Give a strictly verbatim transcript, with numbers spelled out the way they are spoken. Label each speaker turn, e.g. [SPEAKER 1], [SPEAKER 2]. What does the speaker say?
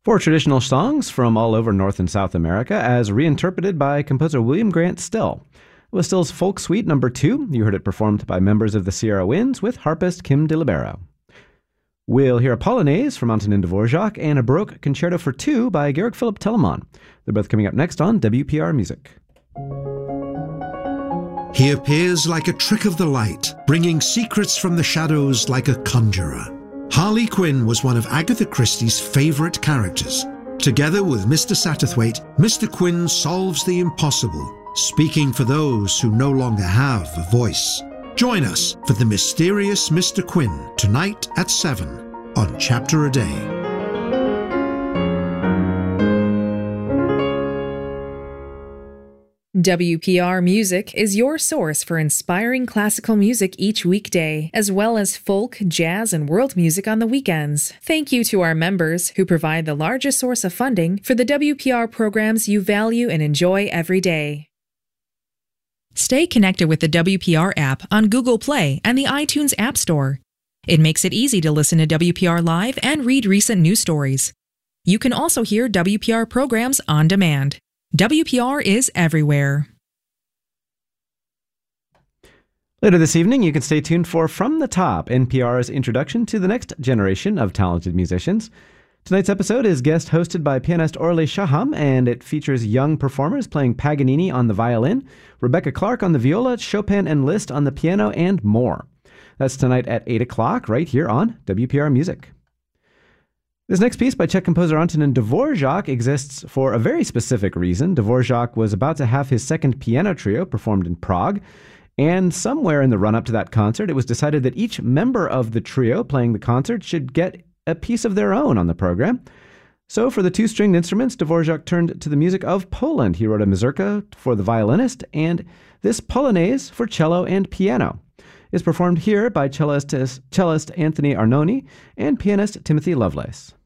[SPEAKER 1] Four traditional songs from all over North and South America as reinterpreted by composer William Grant Still. It was Still's Folk Suite number two. You heard it performed by members of the Sierra Winds with harpist Kim de Libero. We'll hear a Polonaise from Antonin Dvorak and a Baroque Concerto for Two by Georg Philipp Telemann. They're both coming up next on W P R Music.
[SPEAKER 2] He appears like a trick of the light, bringing secrets from the shadows like a conjurer. Harley Quinn was one of Agatha Christie's favourite characters. Together with Mister Satterthwaite, Mister Quinn solves the impossible, speaking for those who no longer have a voice. Join us for The Mysterious Mister Quinn tonight at seven on Chapter a Day.
[SPEAKER 3] W P R Music is your source for inspiring classical music each weekday, as well as folk, jazz, and world music on the weekends. Thank you to our members who provide the largest source of funding for the W P R programs you value and enjoy every day. Stay connected with the W P R app on Google Play and the iTunes App Store. It makes it easy to listen to W P R Live and read recent news stories. You can also hear W P R programs on demand. W P R is everywhere.
[SPEAKER 1] Later this evening, you can stay tuned for From the Top, N P R's introduction to the next generation of talented musicians. Tonight's episode is guest hosted by pianist Orly Shaham, and it features young performers playing Paganini on the violin, Rebecca Clark on the viola, Chopin and Liszt on the piano, and more. That's tonight at eight o'clock right here on W P R Music. This next piece by Czech composer Antonin Dvorak exists for a very specific reason. Dvorak was about to have his second piano trio performed in Prague, and somewhere in the run-up to that concert, it was decided that each member of the trio playing the concert should get a piece of their own on the program. So for the two stringed instruments, Dvorak turned to the music of Poland. He wrote a mazurka for the violinist, and this Polonaise for cello and piano is performed here by cellist, cellist Anthony Arnone and pianist Timothy Lovelace.